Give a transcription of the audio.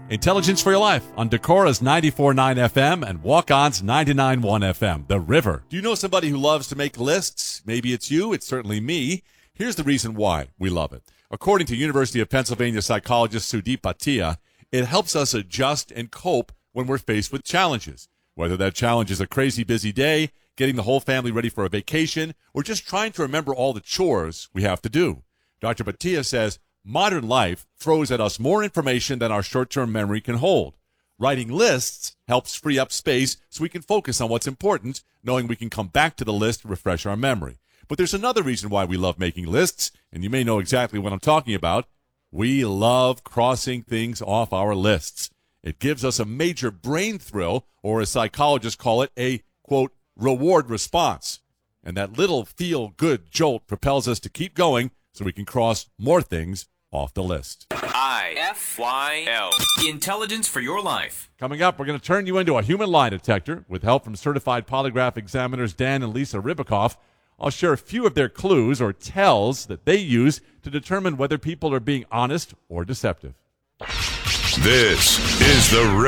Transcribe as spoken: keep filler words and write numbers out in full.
Intelligence for Your Life on Decora's ninety-four point nine F M and Walk-On's ninety-nine point one F M, The River. Do you know somebody who loves to make lists? Maybe it's you. It's certainly me. Here's the reason why we love it. According to University of Pennsylvania psychologist Sudeep Bhatia, it helps us adjust and cope when we're faced with challenges. Whether that challenge is a crazy busy day, getting the whole family ready for a vacation, or just trying to remember all the chores we have to do. Doctor Bhatia says modern life throws at us more information than our short-term memory can hold. Writing lists helps free up space so we can focus on what's important, knowing we can come back to the list to refresh our memory. But there's another reason why we love making lists, and you may know exactly what I'm talking about. We love crossing things off our lists. It gives us a major brain thrill, or as psychologists call it, a, quote, reward response. And that little feel-good jolt propels us to keep going so we can cross more things off the list. I F Y L. Intelligence for Your Life. Coming up, we're going to turn you into a human lie detector with help from certified polygraph examiners Dan and Lisa Ribicoff. I'll share a few of their clues or tells that they use to determine whether people are being honest or deceptive. This is the